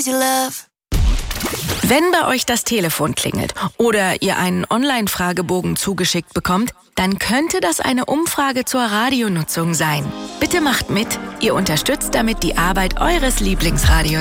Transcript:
Wenn bei euch das Telefon klingelt oder ihr einen Online-Fragebogen zugeschickt bekommt, dann könnte das eine Umfrage zur Radionutzung sein. Bitte macht mit, ihr unterstützt damit die Arbeit eures Lieblingsradios.